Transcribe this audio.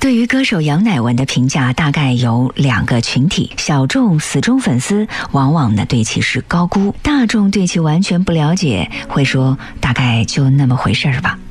对于歌手杨乃文的评价大概有两个群体，小众死忠粉丝往往呢对其是高估，大众对其完全不了解，会说大概就那么回事儿吧。